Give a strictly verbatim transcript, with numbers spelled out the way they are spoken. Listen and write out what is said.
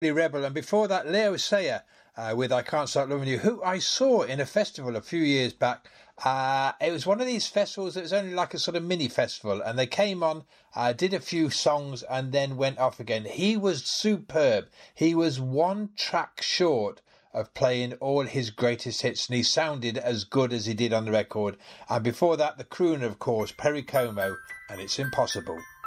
Rebel, and before that Leo Sayer uh, with I Can't Stop Loving You, who I saw in a festival a few years back. Uh, it was one of these festivals that was only like a sort of mini festival, and they came on, uh, did a few songs and then went off again. He was superb. He was one track short of playing all his greatest hits, and he sounded as good as he did on the record. And before that, the crooner, of course, Perry Como, and It's Impossible.